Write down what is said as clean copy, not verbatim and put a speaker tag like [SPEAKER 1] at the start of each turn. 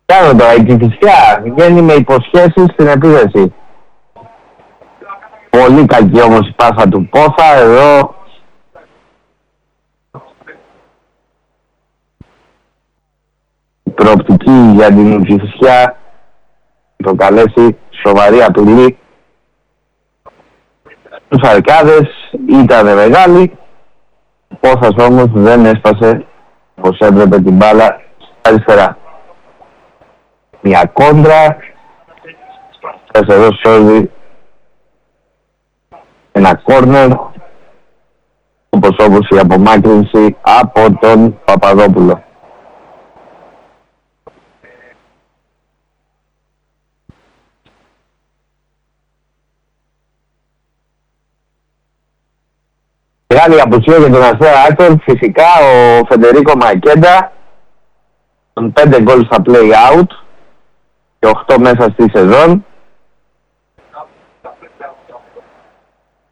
[SPEAKER 1] Κάνω τώρα, η Κηφισιά βγαίνει με υποσχέσεις στην επίθεση. Πολύ κακή όμως η πάσα του Πόθα, εδώ η προοπτική για την Κηφισιά προκαλέσει σοβαρή απειλή. Τους Αρκάδες ήταν μεγάλοι, ο Πόθας όμως δεν έσπασε όπως έπρεπε την μπάλα αριστερά. Μια κόντρα, εδώ σώζει ένα κόρνερ, όπως η απομάκρυνση από τον Παπαδόπουλο. Μεγάλη απουσία για τον Αστέρα Άκρον, φυσικά ο Φεντερίκο Μακέντα, των 5 γκολ στα play-out και 8 μέσα στη σεζόν.